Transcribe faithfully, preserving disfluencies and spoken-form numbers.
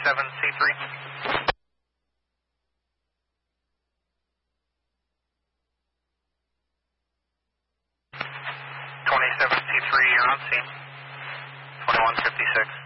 twenty-seven C three. twenty-seven C three, you're on scene. twenty-one fifty-six.